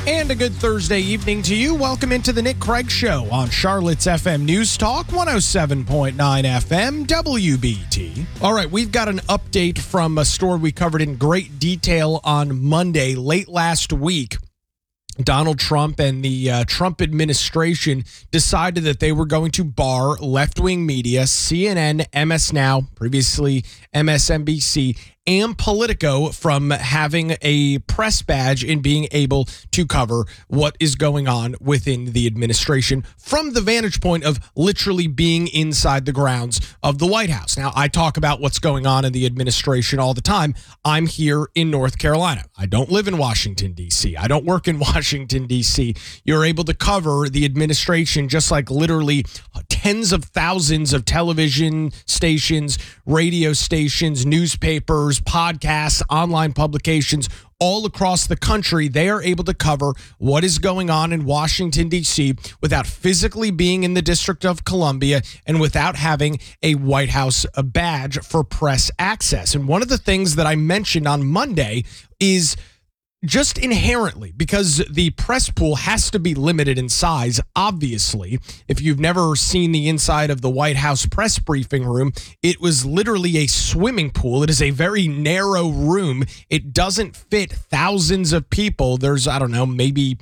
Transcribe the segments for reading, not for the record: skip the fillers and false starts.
And a good Thursday evening to you. Welcome into the Nick Craig Show on Charlotte's FM News Talk 107.9 FM WBT. All right, we've got an update from a story we covered in great detail on Monday, late last week. Donald Trump and the Trump administration decided that they were going to bar left-wing media, CNN, MS Now, previously MSNBC, and Politico from having a press badge and being able to cover what is going on within the administration from the vantage point of literally being inside the grounds of the White House. Now, I talk about what's going on in the administration all the time. I'm here in North Carolina. I don't live in Washington, D.C. I don't work in Washington, D.C. You're able to cover the administration just like literally tens of thousands of television stations, radio stations, newspapers, podcasts, online publications all across the country. They are able to cover what is going on in Washington, D.C. without physically being in the District of Columbia and without having a White House badge for press access. And one of the things that I mentioned on Monday is just inherently, because the press pool has to be limited in size, obviously. If you've never seen the inside of the White House press briefing room, it was literally a swimming pool. It is a very narrow room. It doesn't fit thousands of people. There's, maybe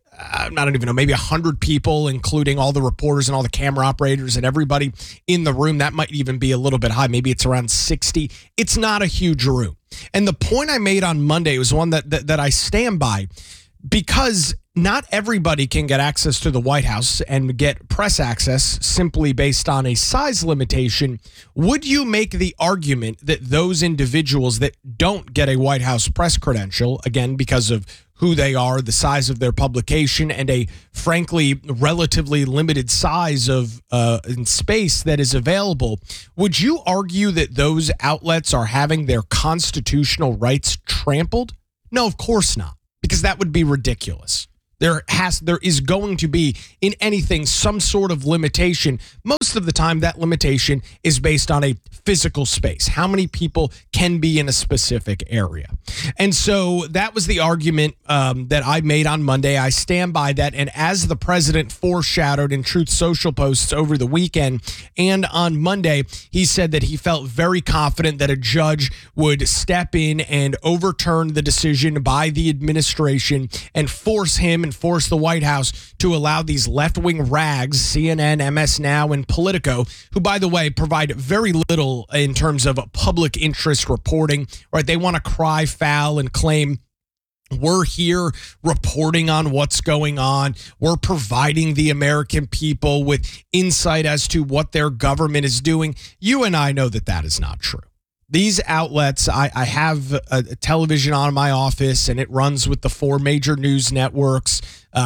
100 people, including all the reporters and all the camera operators and everybody in the room. That might even be a little bit high. Maybe it's around 60. It's not a huge room. And the point I made on Monday was one that I stand by, because not everybody can get access to the White House and get press access simply based on a size limitation. Would you make the argument that those individuals that don't get a White House press credential, again, because of who they are, the size of their publication, and a frankly relatively limited size of in space that is available, would you argue that those outlets are having their constitutional rights trampled? No, of course not, because that would be ridiculous. There is going to be in anything some sort of limitation. Most of the time, that limitation is based on a physical space. How many people can be in a specific area? And so that was the argument that I made on Monday. I stand by that. And as the president foreshadowed in Truth Social posts over the weekend and on Monday, he said that he felt very confident that a judge would step in and overturn the decision by the administration and force the White House to allow these left-wing rags, CNN, MS Now, and Politico, who, by the way, provide very little in terms of public interest reporting, right? They want to cry foul and claim, we're here reporting on what's going on. We're providing the American people with insight as to what their government is doing. You and I know that that is not true. These outlets, I have a television on in my office, and it runs with the four major news networks,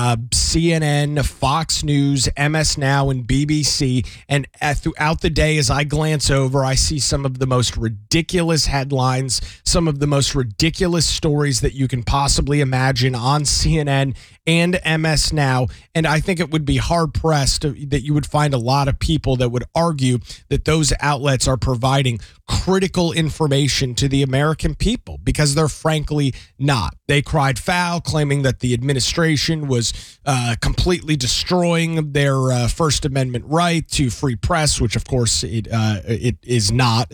CNN, Fox News, MS Now, and BBC. And throughout the day, as I glance over, I see some of the most ridiculous headlines, some of the most ridiculous stories that you can possibly imagine on CNN and MS Now. And I think it would be hard-pressed that you would find a lot of people that would argue that those outlets are providing critical information to the American people, because they're frankly not. They cried foul, claiming that the administration was completely destroying their First Amendment right to free press, which of course it is not.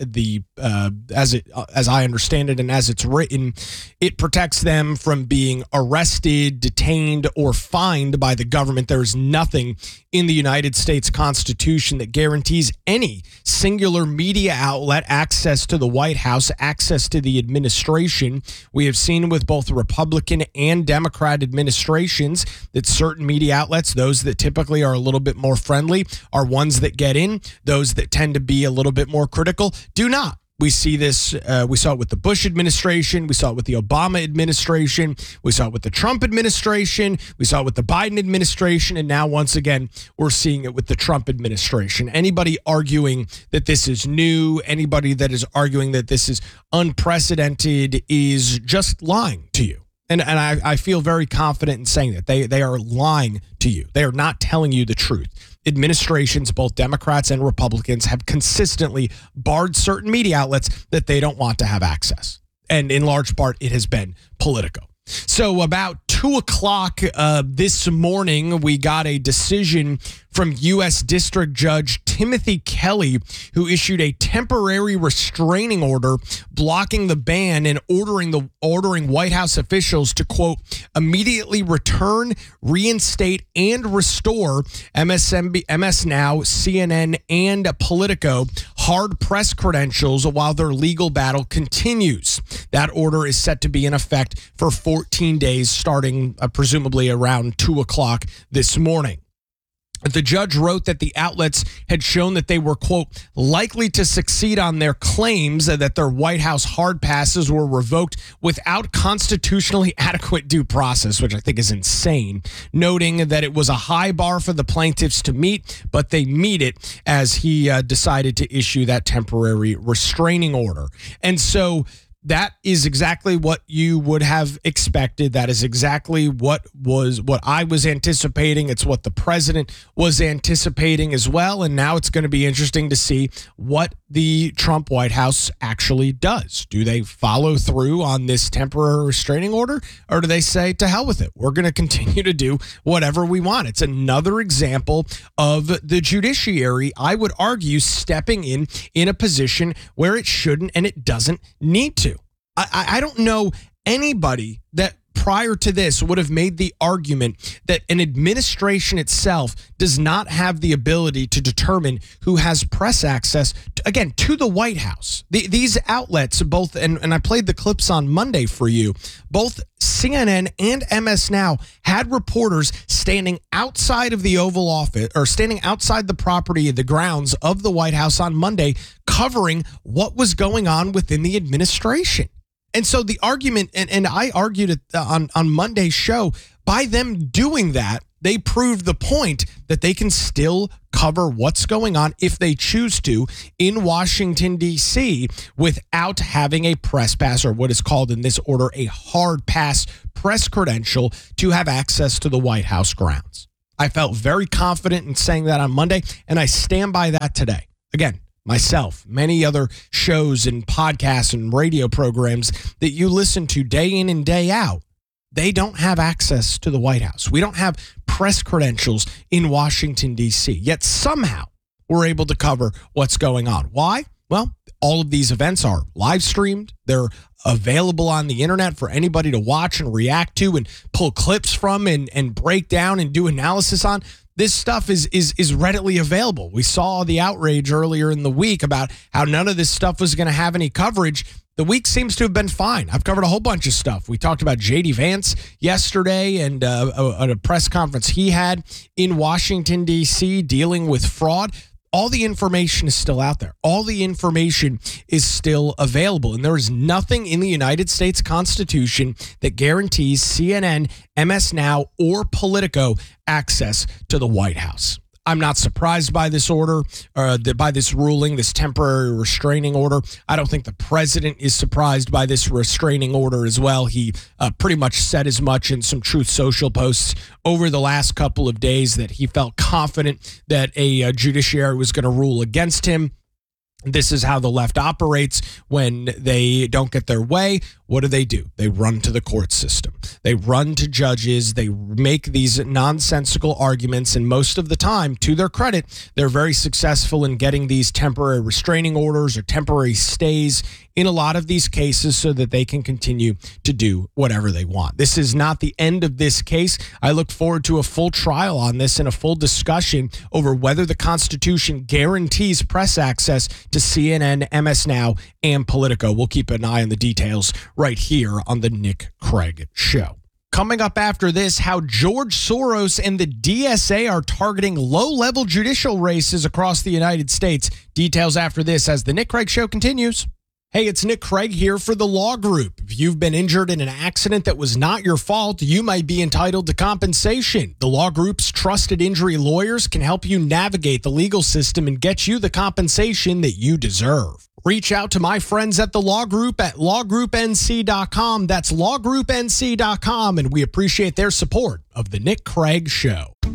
As I understand it and as it's written, it protects them from being arrested, detained, or fined by the government. There is nothing in the United States Constitution that guarantees any singular media outlet access to the White House, access to the administration. We have seen with both Republican and Democrat administrations that certain media outlets, those that typically are a little bit more friendly, are ones that get in. Those that tend to be a little bit more critical do not. We see this, we saw it with the Bush administration, we saw it with the Obama administration, we saw it with the Trump administration, we saw it with the Biden administration, and now once again, we're seeing it with the Trump administration. Anybody arguing that this is new, anybody that is arguing that this is unprecedented is just lying to you. And I feel very confident in saying that. They are lying to you. They are not telling you the truth. Administrations, both Democrats and Republicans, have consistently barred certain media outlets that they don't want to have access. And in large part, it has been Politico. So about 2 o'clock this morning, we got a decision from U.S. District Judge Timothy Kelly, who issued a temporary restraining order blocking the ban and ordering White House officials to, quote, immediately return, reinstate, and restore MSNBC, MS Now, CNN, and Politico hard press credentials while their legal battle continues. That order is set to be in effect for 14 days, starting presumably around 2 o'clock this morning. The judge wrote that the outlets had shown that they were, quote, likely to succeed on their claims that their White House hard passes were revoked without constitutionally adequate due process, which I think is insane, noting that it was a high bar for the plaintiffs to meet, but they meet it as he decided to issue that temporary restraining order. And so that is exactly what you would have expected. That is exactly what I was anticipating. It's what the president was anticipating as well. And now it's going to be interesting to see what the Trump White House actually does. Do they follow through on this temporary restraining order, or do they say, to hell with it? We're going to continue to do whatever we want. It's another example of the judiciary, I would argue, stepping in a position where it shouldn't and it doesn't need to. I don't know anybody that prior to this would have made the argument that an administration itself does not have the ability to determine who has press access, to the White House. These outlets, both, and I played the clips on Monday for you, both CNN and MS Now had reporters standing outside of the Oval Office, or standing outside the property, the grounds of the White House on Monday, covering what was going on within the administration. And so the argument, and I argued it on Monday's show, by them doing that, they proved the point that they can still cover what's going on if they choose to in Washington, D.C. without having a press pass, or what is called in this order a hard pass press credential, to have access to the White House grounds. I felt very confident in saying that on Monday, and I stand by that today. Again, myself, many other shows and podcasts and radio programs that you listen to day in and day out, they don't have access to the White House. We don't have press credentials in Washington, D.C., yet somehow we're able to cover what's going on. Why? Well, all of these events are live streamed. They're available on the internet for anybody to watch and react to and pull clips from and break down and do analysis on. This stuff is readily available. We saw the outrage earlier in the week about how none of this stuff was going to have any coverage. The week seems to have been fine. I've covered a whole bunch of stuff. We talked about J.D. Vance yesterday and a press conference he had in Washington, D.C. dealing with fraud. All the information is still out there. All the information is still available. And there is nothing in the United States Constitution that guarantees CNN, MS Now, or Politico access to the White House. I'm not surprised by this order, by this ruling, this temporary restraining order. I don't think the president is surprised by this restraining order as well. He pretty much said as much in some Truth Social posts over the last couple of days that he felt confident that a judiciary was going to rule against him. This is how the left operates when they don't get their way. What do? They run to the court system. They run to judges. They make these nonsensical arguments. And most of the time, to their credit, they're very successful in getting these temporary restraining orders or temporary stays in a lot of these cases so that they can continue to do whatever they want. This is not the end of this case. I look forward to a full trial on this and a full discussion over whether the Constitution guarantees press access to CNN, MS Now, and Politico. We'll keep an eye on the details right here on the Nick Craig Show. Coming up after this, how George Soros and the DSA are targeting low-level judicial races across the United States. Details after this as the Nick Craig Show continues. Hey, it's Nick Craig here for The Law Group. If you've been injured in an accident that was not your fault, you might be entitled to compensation. The Law Group's trusted injury lawyers can help you navigate the legal system and get you the compensation that you deserve. Reach out to my friends at The Law Group at lawgroupnc.com. That's lawgroupnc.com, and we appreciate their support of The Nick Craig Show.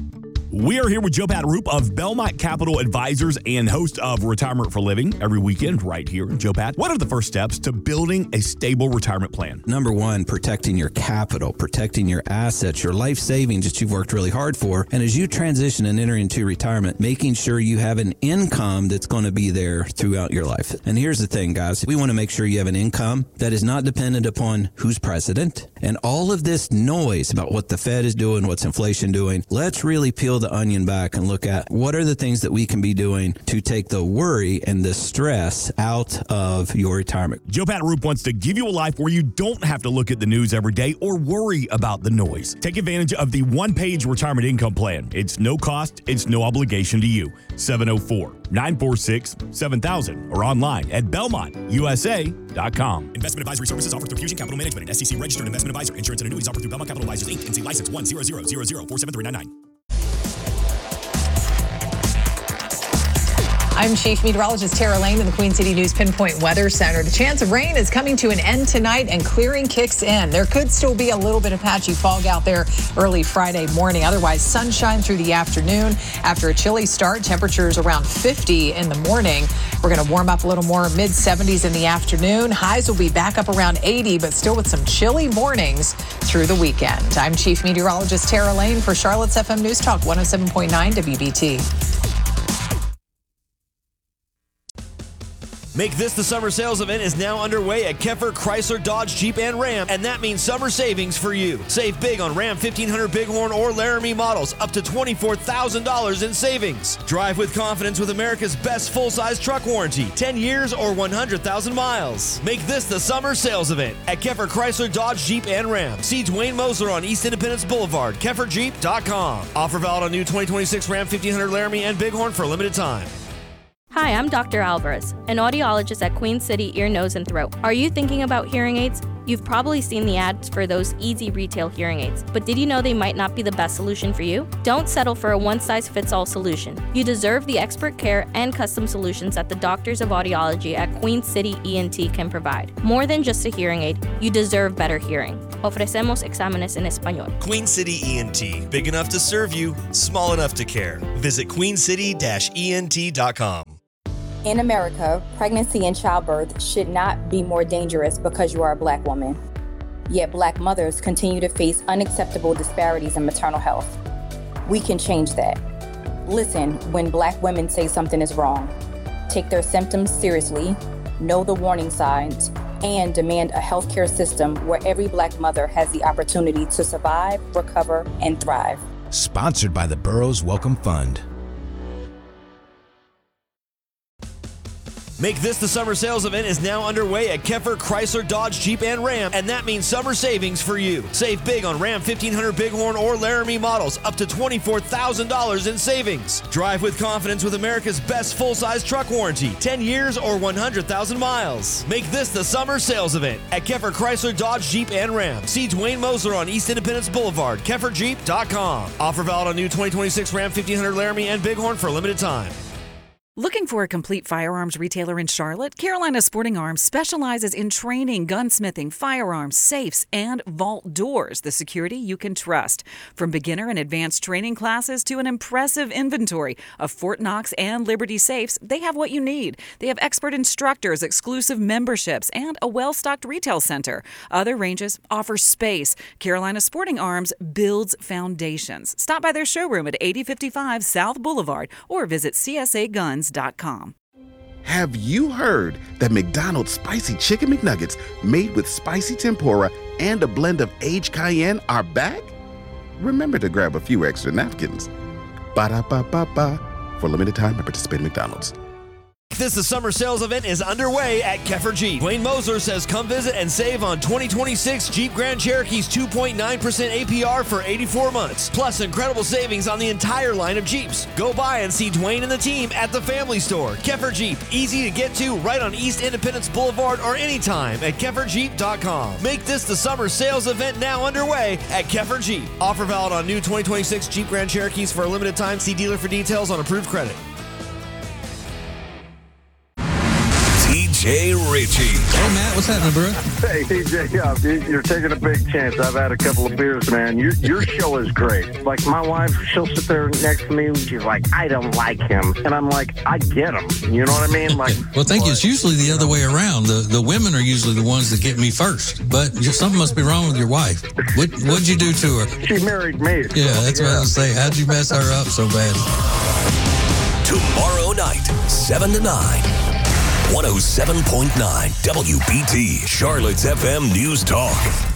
We are here with Joe Pat Roop of Belmont Capital Advisors and host of Retirement for Living every weekend right here. Joe Pat, what are the first steps to building a stable retirement plan? Number one, protecting your capital, protecting your assets, your life savings that you've worked really hard for. And as you transition and enter into retirement, making sure you have an income that's going to be there throughout your life. And here's the thing, guys. We want to make sure you have an income that is not dependent upon who's president and all of this noise about what the Fed is doing, what's inflation doing. Let's really peel the onion back and look at what are the things that we can be doing to take the worry and the stress out of your retirement. Joe Pat Roop wants to give you a life where you don't have to look at the news every day or worry about the noise. Take advantage of the one-page retirement income plan. It's no cost, it's no obligation to you. 704-946-7000 or online at belmontusa.com. Investment advisory services offered through Fusion Capital Management, an SEC registered investment advisor. Insurance and annuities offered through Belmont Capital Advisors Inc. NC license 100004739. I'm Chief Meteorologist Tara Lane in the Queen City News Pinpoint Weather Center. The chance of rain is coming to an end tonight and clearing kicks in. There could still be a little bit of patchy fog out there early Friday morning. Otherwise, sunshine through the afternoon. After a chilly start, temperatures around 50 in the morning. We're going to warm up a little more, mid-70s in the afternoon. Highs will be back up around 80, but still with some chilly mornings through the weekend. I'm Chief Meteorologist Tara Lane for Charlotte's FM News Talk 107.9 WBT. Make This the Summer Sales event is now underway at Keffer Chrysler Dodge Jeep and Ram, and that means summer savings for you. Save big on Ram 1500 Bighorn or Laramie models, up to $24,000 in savings. Drive with confidence with America's best full-size truck warranty, 10 years or 100,000 miles. Make this the summer sales event at Keffer Chrysler Dodge Jeep and Ram. See Dwayne Moser on East Independence Boulevard, KefferJeep.com. Offer valid on new 2026 Ram 1500 Laramie and Bighorn for a limited time. Hi, I'm Dr. Alvarez, an audiologist at Queen City Ear, Nose, and Throat. Are you thinking about hearing aids? You've probably seen the ads for those easy retail hearing aids, but did you know they might not be the best solution for you? Don't settle for a one-size-fits-all solution. You deserve the expert care and custom solutions that the doctors of audiology at Queen City ENT can provide. More than just a hearing aid, you deserve better hearing. Ofrecemos exámenes en español. Queen City ENT. Big enough to serve you, small enough to care. Visit queencity-ent.com. In America, pregnancy and childbirth should not be more dangerous because you are a Black woman. Yet Black mothers continue to face unacceptable disparities in maternal health. We can change that. Listen when Black women say something is wrong. Take their symptoms seriously, know the warning signs, and demand a healthcare system where every Black mother has the opportunity to survive, recover, and thrive. Sponsored by the Burroughs Welcome Fund. Make This the Summer Sales event is now underway at Keffer Chrysler Dodge Jeep and Ram, and that means summer savings for you. Save big on Ram 1500 Bighorn or Laramie models, up to $24,000 in savings. Drive with confidence with America's best full-size truck warranty, 10 years or 100,000 miles. Make this the summer sales event at Keffer Chrysler Dodge Jeep and Ram. See Dwayne Moser on East Independence Boulevard, KefferJeep.com. Offer valid on new 2026 Ram 1500 Laramie and Bighorn for a limited time. Looking for a complete firearms retailer in Charlotte? Carolina Sporting Arms specializes in training, gunsmithing, firearms, safes, and vault doors, the security you can trust. From beginner and advanced training classes to an impressive inventory of Fort Knox and Liberty safes, they have what you need. They have expert instructors, exclusive memberships, and a well-stocked retail center. Other ranges offer space. Carolina Sporting Arms builds foundations. Stop by their showroom at 8055 South Boulevard or visit CSAGuns.com. Have you heard that McDonald's Spicy Chicken McNuggets made with spicy tempura and a blend of aged cayenne are back? Remember to grab a few extra napkins. Ba-da-ba-ba-ba. For limited time at participating McDonald's. This the summer sales event is underway at Keffer Jeep. Dwayne Moser says come visit and save on 2026 Jeep Grand Cherokee's 2.9% APR for 84 months. Plus incredible savings on the entire line of Jeeps. Go by and see Dwayne and the team at the Family Store. Keffer Jeep, easy to get to right on East Independence Boulevard or anytime at KefferJeep.com. Make this the summer sales event now underway at Keffer Jeep. Offer valid on new 2026 Jeep Grand Cherokees for a limited time. See dealer for details on approved credit. TJ Ritchie. Hey, Matt, what's happening, bro? Hey, TJ, you're taking a big chance. I've had a couple of beers, man. Your show is great. Like, my wife, she'll sit there next to me, and she's like, I don't like him. And I'm like, I get him. You know what I mean? Like, well, thank you. It's usually the other way around. The women are usually the ones that get me first. But something must be wrong with your wife. What'd you do to her? She married me. Yeah, that's what I was saying. How'd you mess her up so bad? Tomorrow night, 7 to 9. 107.9 WBT, Charlotte's FM News Talk.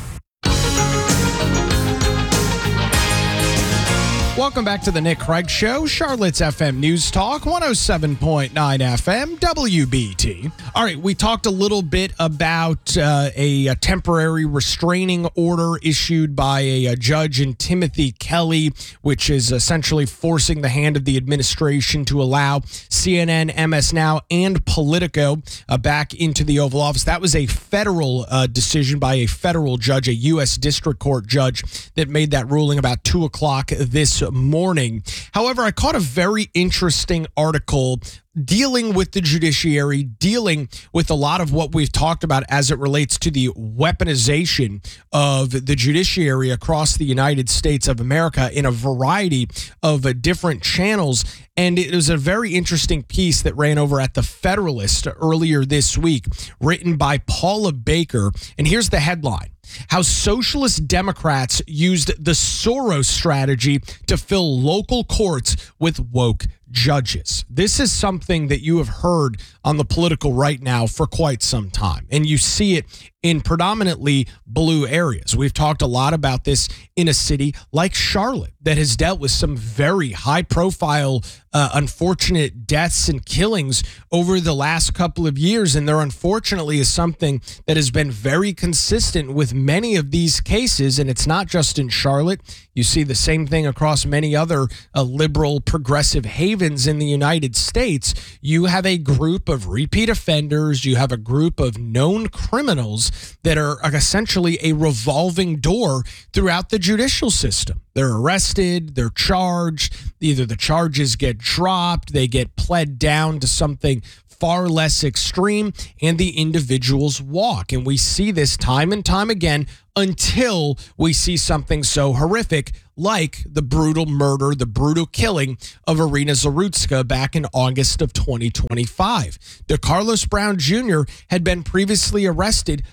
Welcome back to the Nick Craig Show, Charlotte's FM News Talk, 107.9 FM, WBT. All right, we talked a little bit about a temporary restraining order issued by a judge in Timothy Kelly, which is essentially forcing the hand of the administration to allow CNN, MS Now, and Politico back into the Oval Office. That was a federal decision by a federal judge, a U.S. District Court judge, that made that ruling about 2 o'clock this morning. However, I caught a very interesting article dealing with the judiciary, dealing with a lot of what we've talked about as it relates to the weaponization of the judiciary across the United States of America in a variety of different channels. And it was a very interesting piece that ran over at The Federalist earlier this week, written by Paula Baker. And here's the headline: how socialist Democrats used the Soros strategy to fill local courts with woke judges. This is something that you have heard on the political right now for quite some time, and you see it in predominantly blue areas. We've talked a lot about this in a city like Charlotte that has dealt with some very high-profile, unfortunate deaths and killings over the last couple of years, and there unfortunately is something that has been very consistent with many of these cases, and it's not just in Charlotte. You see the same thing across many other liberal, progressive havens in the United States. You have a group of repeat offenders. You have a group of known criminals that are essentially a revolving door throughout the judicial system. They're arrested, they're charged, either the charges get dropped, they get pled down to something far less extreme, and the individuals walk. And we see this time and time again until we see something so horrific like the brutal murder, the brutal killing of Irina Zarutska back in August of 2025. DeCarlos Brown Jr. had been previously arrested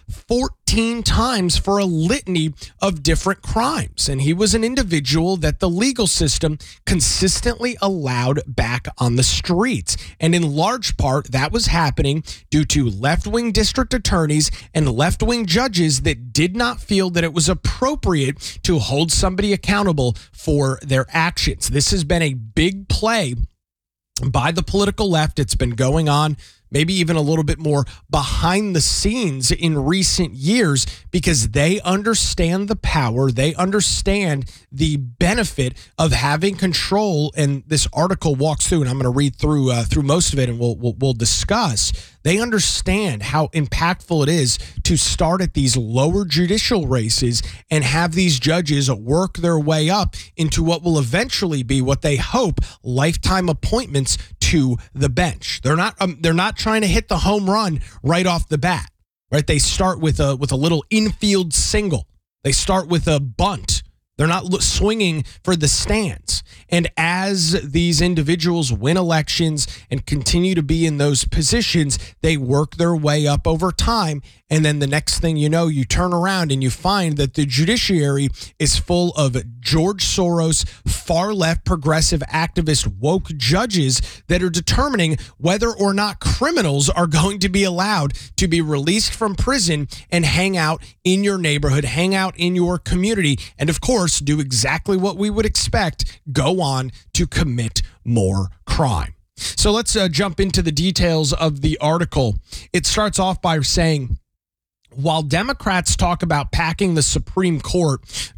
14 times for a litany of different crimes, and he was an individual that the legal system consistently allowed back on the streets. And in large part, that was happening due to left-wing district attorneys and left-wing judges that did not feel that it was appropriate to hold somebody accountable for their actions. This has been a big play by the political left. It's been going on maybe even a little bit more behind the scenes in recent years because they understand the power. They understand the benefit of having control. And this article walks through, and I'm going to read through most of it, and we'll discuss. They understand how impactful it is to start at these lower judicial races and have these judges work their way up into what will eventually be what they hope lifetime appointments to the bench. They're not trying to hit the home run right off the bat, right? They start with a little infield single. They start with a bunt. They're not swinging for the stands. And as these individuals win elections and continue to be in those positions, they work their way up over time. And then the next thing you know, you turn around and you find that the judiciary is full of George Soros, far left progressive activist woke judges that are determining whether or not criminals are going to be allowed to be released from prison and hang out in your neighborhood, hang out in your community, and of course, do exactly what we would expect, go on to commit more crime. So let's jump into the details of the article. It starts off by saying, while Democrats talk about packing the Supreme Court,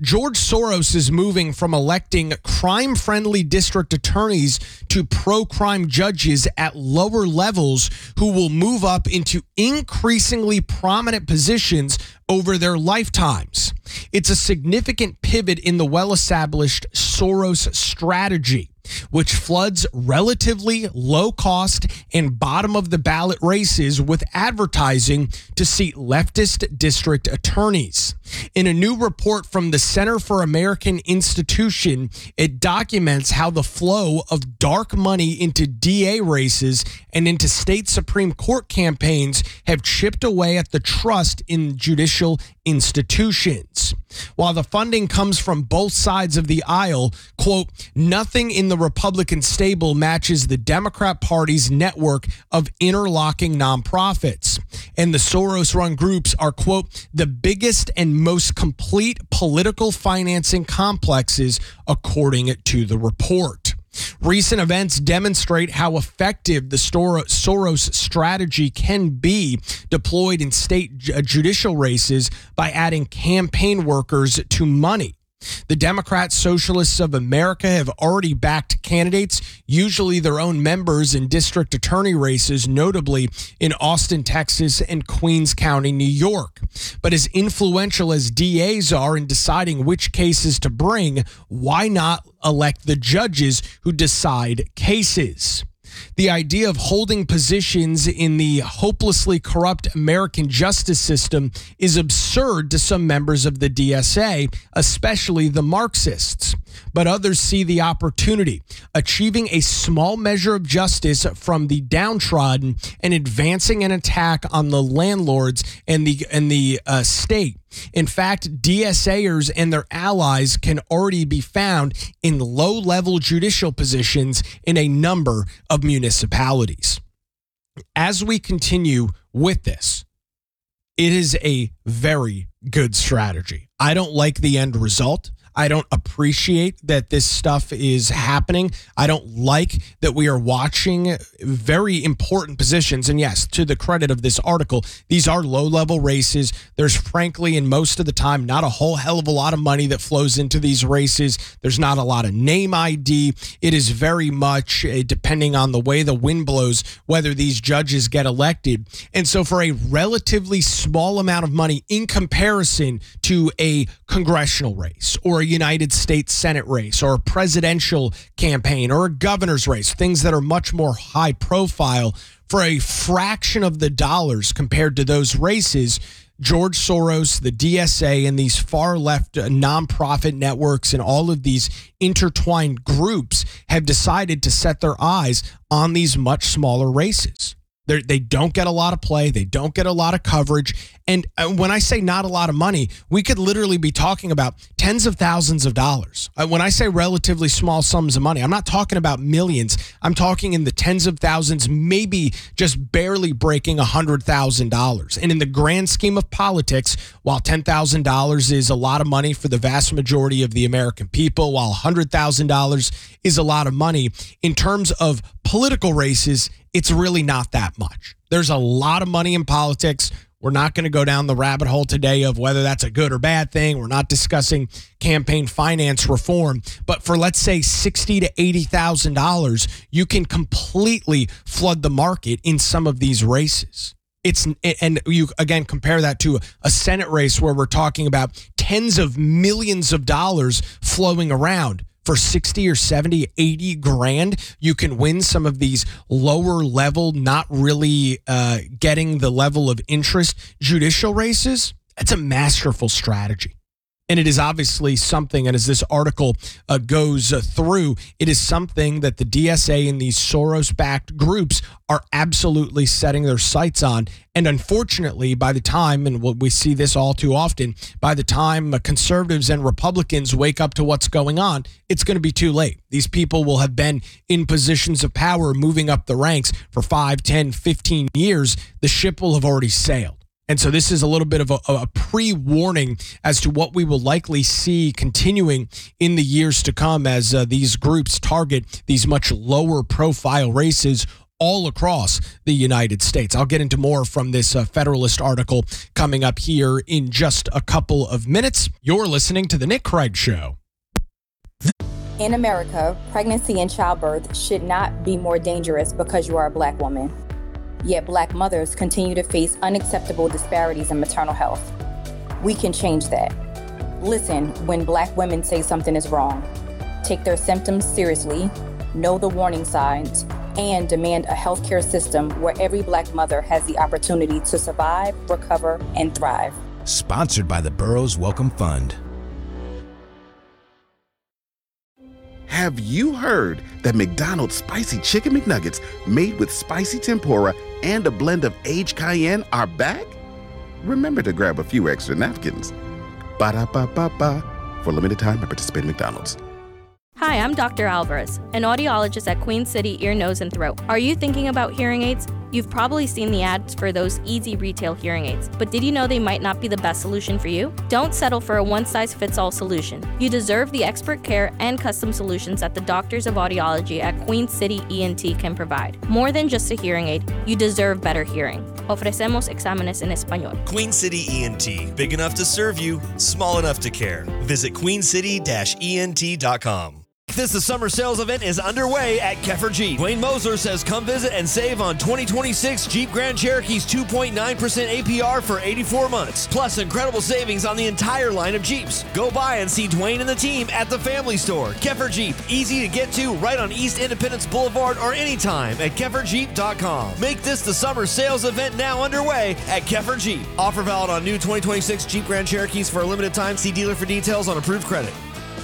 George Soros is moving from electing crime-friendly district attorneys to pro-crime judges at lower levels who will move up into increasingly prominent positions over their lifetimes. It's a significant pivot in the well-established Soros strategy, which floods relatively low-cost and bottom-of-the-ballot races with advertising to seat leftist district attorneys. In a new report from the Center for American Institution, it documents how the flow of dark money into DA races and into state Supreme Court campaigns have chipped away at the trust in judicial institutions. While the funding comes from both sides of the aisle, quote, nothing in the Republican stable matches the Democrat Party's network of interlocking nonprofits. And the Soros-run groups are, quote, the biggest and most complete political financing complexes, according to the report. Recent events demonstrate how effective the Soros strategy can be deployed in state judicial races by adding campaign workers to money. The Democrat Socialists of America have already backed candidates, usually their own members, in district attorney races, notably in Austin, Texas, and Queens County, New York. But as influential as DAs are in deciding which cases to bring, why not elect the judges who decide cases? The idea of holding positions in the hopelessly corrupt American justice system is absurd to some members of the DSA, especially the Marxists. But others see the opportunity, achieving a small measure of justice from the downtrodden and advancing an attack on the landlords and the state. In fact, DSAers and their allies can already be found in low-level judicial positions in a number of municipalities. As we continue with this, it is a very good strategy. I don't like the end result. I don't appreciate that this stuff is happening. I don't like that we are watching very important positions. And yes, to the credit of this article, these are low-level races. There's frankly, and most of the time, not a whole hell of a lot of money that flows into these races. There's not a lot of name ID. It is very much depending on the way the wind blows, whether these judges get elected. And so for a relatively small amount of money in comparison to a congressional race or a United States Senate race or a presidential campaign or a governor's race, things that are much more high profile, for a fraction of the dollars compared to those races, George Soros, the DSA, and these far left nonprofit networks and all of these intertwined groups have decided to set their eyes on these much smaller races. They don't get a lot of play. They don't get a lot of coverage. And when I say not a lot of money, we could literally be talking about tens of thousands of dollars. When I say relatively small sums of money, I'm not talking about millions. I'm talking in the tens of thousands, maybe just barely breaking $100,000. And in the grand scheme of politics, while $10,000 is a lot of money for the vast majority of the American people, while $100,000 is a lot of money, in terms of political races, it's really not that much. There's a lot of money in politics. We're not going to go down the rabbit hole today of whether that's a good or bad thing. We're not discussing campaign finance reform. But for, let's say, $60,000 to $80,000, you can completely flood the market in some of these races. And you, again, compare that to a Senate race where we're talking about tens of millions of dollars flowing around. For 60 or 70, 80 grand, you can win some of these lower level, not really getting the level of interest judicial races. That's a masterful strategy. And it is obviously something, and as this article goes through, it is something that the DSA and these Soros-backed groups are absolutely setting their sights on. And unfortunately, by the time, and we see this all too often, by the time conservatives and Republicans wake up to what's going on, it's going to be too late. These people will have been in positions of power, moving up the ranks for 5, 10, 15 years. The ship will have already sailed. And so this is a little bit of a pre-warning as to what we will likely see continuing in the years to come as these groups target these much lower profile races, all across the United States. I'll get into more from this Federalist article coming up here in just a couple of minutes. You're listening to The Nick Craig Show. In America, pregnancy and childbirth should not be more dangerous because you are a Black woman. Yet Black mothers continue to face unacceptable disparities in maternal health. We can change that. Listen when Black women say something is wrong. Take their symptoms seriously, know the warning signs, and demand a healthcare system where every Black mother has the opportunity to survive, recover, and thrive. Sponsored by the Burroughs Welcome Fund. Have you heard that McDonald's Spicy Chicken McNuggets made with spicy tempura and a blend of aged cayenne are back? Remember to grab a few extra napkins. Ba-da-ba-ba-ba. For limited time at participating McDonald's. Hi, I'm Dr. Alvarez, an audiologist at Queen City Ear, Nose, and Throat. Are you thinking about hearing aids? You've probably seen the ads for those easy retail hearing aids, but did you know they might not be the best solution for you? Don't settle for a one-size-fits-all solution. You deserve the expert care and custom solutions that the doctors of audiology at Queen City ENT can provide. More than just a hearing aid, you deserve better hearing. Ofrecemos exámenes en español. Queen City ENT. Big enough to serve you, small enough to care. Visit queencity-ent.com. The summer sales event is underway at Keffer Jeep. Dwayne Moser says come visit and save on 2026 Jeep Grand Cherokee's 2.9% APR for 84 months. Plus incredible savings on the entire line of Jeeps. Go by and see Dwayne and the team at the Family Store. Keffer Jeep, easy to get to right on East Independence Boulevard or anytime at KefferJeep.com. Make this the summer sales event now underway at Keffer Jeep. Offer valid on new 2026 Jeep Grand Cherokees for a limited time. See dealer for details on approved credit.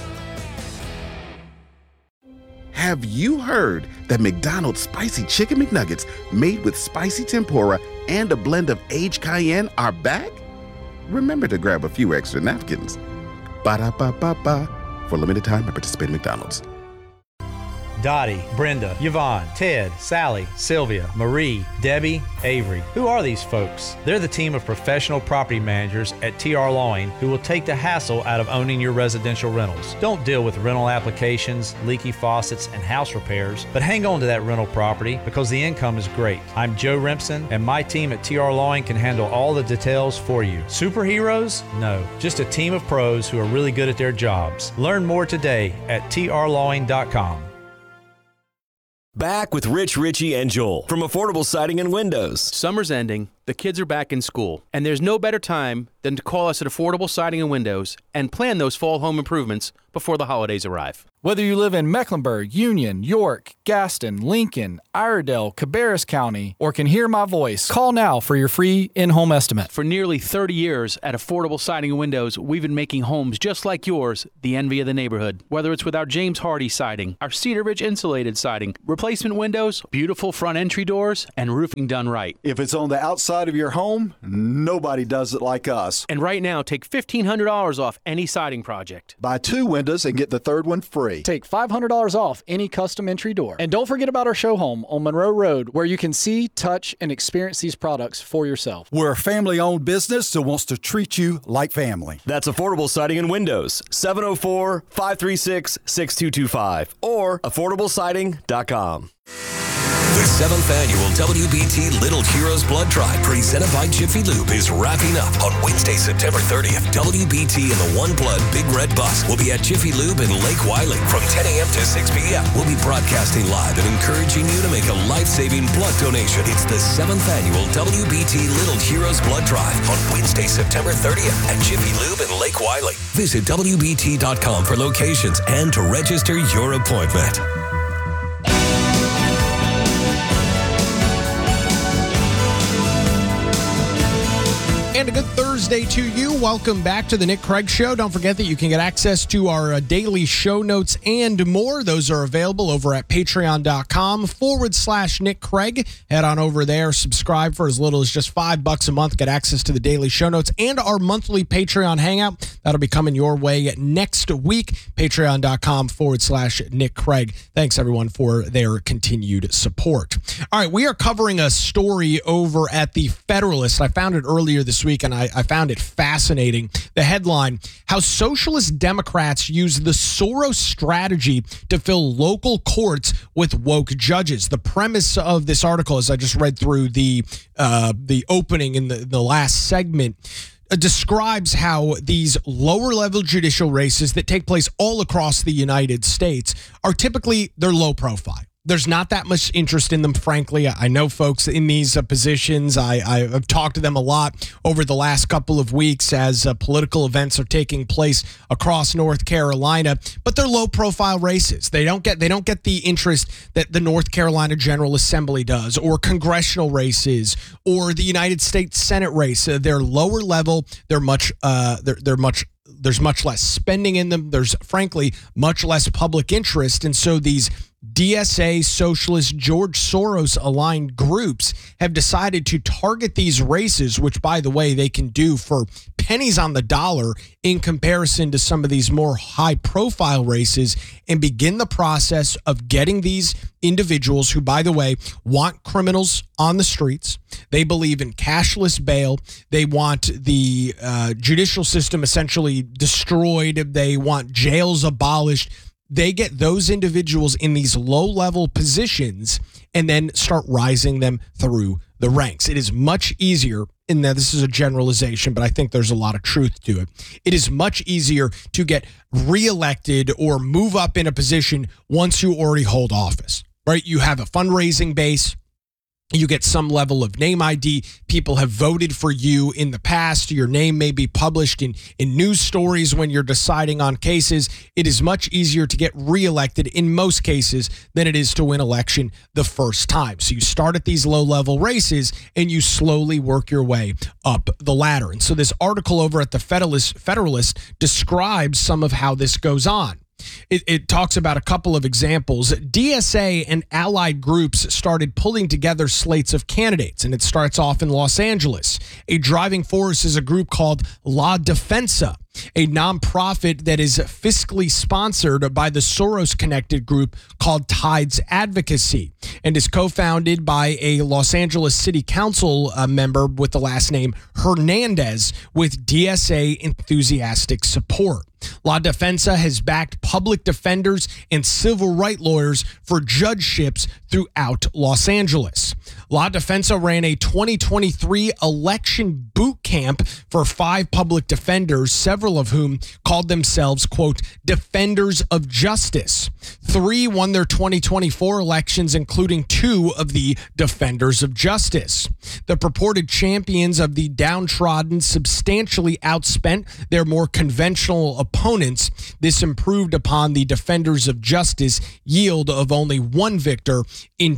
Have you heard that McDonald's Spicy Chicken McNuggets made with spicy tempura and a blend of aged cayenne are back? Remember to grab a few extra napkins. Ba-da-ba-ba-ba. For limited time at participating McDonald's. Dottie, Brenda, Yvonne, Ted, Sally, Sylvia, Marie, Debbie, Avery. Who are these folks? They're the team of professional property managers at TR Lawing who will take the hassle out of owning your residential rentals. Don't deal with rental applications, leaky faucets, and house repairs, but hang on to that rental property because the income is great. I'm Joe Remsen, and my team at TR Lawing can handle all the details for you. Superheroes? No, just a team of pros who are really good at their jobs. Learn more today at trlawing.com. Back with Rich, Richie, and Joel from Affordable Siding and Windows. Summer's ending, the kids are back in school, and there's no better time than to call us at Affordable Siding and Windows and plan those fall home improvements before the holidays arrive. Whether you live in Mecklenburg, Union, York, Gaston, Lincoln, Iredell, Cabarrus County, or can hear my voice, call now for your free in-home estimate. For nearly 30 years at Affordable Siding and Windows, we've been making homes just like yours the envy of the neighborhood. Whether it's with our James Hardy siding, our Cedar Ridge insulated siding, replacement windows, beautiful front entry doors, and roofing done right. If it's on the outside of your home, nobody does it like us. And right now, take $1,500 off any siding project. Buy 2 windows and get the 3rd one free. Take $500 off any custom entry door. And don't forget about our show home on Monroe Road, where you can see, touch, and experience these products for yourself. We're a family-owned business that wants to treat you like family. That's Affordable Siding and Windows, 704-536-6225 or affordablesiding.com. The 7th annual WBT Little Heroes Blood Drive, presented by Jiffy Lube, is wrapping up on Wednesday, September 30th. WBT and the One Blood Big Red Bus will be at Jiffy Lube in Lake Wiley from 10 a.m. to 6 p.m. We'll be broadcasting live and encouraging you to make a life-saving blood donation. It's the 7th annual WBT Little Heroes Blood Drive on Wednesday, September 30th at Jiffy Lube in Lake Wiley. Visit WBT.com for locations and to register your appointment. And a good Thursday to you. Welcome back to the Nick Craig Show. Don't forget that you can get access to our daily show notes and more. Those are available over at patreon.com/Nick Craig. Head on over there, subscribe for as little as just $5 a month. Get access to the daily show notes and our monthly Patreon hangout. That'll be coming your way next week. Patreon.com/Nick Craig. Thanks, everyone, for their continued support. All right, we are covering a story over at the Federalist. I found it earlier this week, and I found it fascinating. The headline, How Socialist Democrats Use the Soros Strategy to Fill Local Courts with Woke Judges. The premise of this article, as I just read through the opening in the last segment, describes how these lower-level judicial races that take place all across the United States are typically, they're low profile. There's not that much interest in them, frankly. I know folks in these positions. I've talked to them a lot over the last couple of weeks as political events are taking place across North Carolina. But they're low-profile races. They don't get the interest that the North Carolina General Assembly does, or congressional races, or the United States Senate race. They're lower level. There's much less spending in them. There's, frankly, much less public interest. And so these DSA, socialist, George Soros-aligned groups have decided to target these races, which, by the way, they can do for pennies on the dollar in comparison to some of these more high-profile races, and begin the process of getting these individuals who, by the way, want criminals on the streets. They believe in cashless bail. They want the judicial system essentially destroyed. They want jails abolished. They get those individuals in these low-level positions and then start rising them through the ranks. It is much easier, and this is a generalization, but I think there's a lot of truth to it. It is much easier to get reelected or move up in a position once you already hold office, right? You have a fundraising base. You get some level of name ID. People have voted for you in the past. Your name may be published in news stories when you're deciding on cases. It is much easier to get reelected in most cases than it is to win election the first time. So you start at these low-level races and you slowly work your way up the ladder. And so this article over at the Federalist describes some of how this goes on. It talks about a couple of examples. DSA and allied groups started pulling together slates of candidates, and it starts off in Los Angeles. A driving force is a group called La Defensa, a nonprofit that is fiscally sponsored by the Soros-connected group called Tides Advocacy, and is co-founded by a Los Angeles City Council member with the last name Hernandez, with DSA enthusiastic support. La Defensa has backed public defenders and civil rights lawyers for judgeships throughout Los Angeles. La Defensa ran a 2023 election boot camp for 5 public defenders, several of whom called themselves, quote, defenders of justice. 3 won their 2024 elections, including 2 of the defenders of justice. The purported champions of the downtrodden substantially outspent their more conventional opponents. This improved upon the defenders of justice yield of only 1 victor in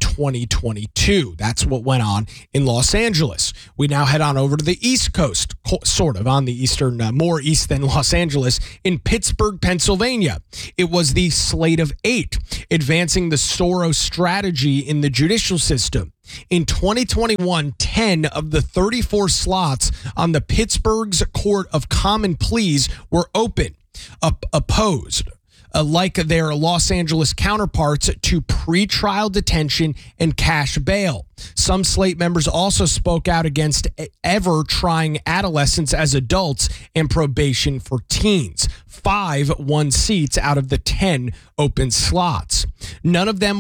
2022. That's what went on in Los Angeles. We now head on over to the East Coast, sort of on the eastern, more east than Los Angeles, in Pittsburgh, Pennsylvania. It was the slate of 8, advancing the Soros strategy in the judicial system. In 2021, 10 of the 34 slots on the Pittsburgh's Court of Common Pleas were open, opposed, like their Los Angeles counterparts, to pretrial detention and cash bail. Some slate members also spoke out against ever trying adolescents as adults and probation for teens. 5 won seats out of the 10 open slots. None of them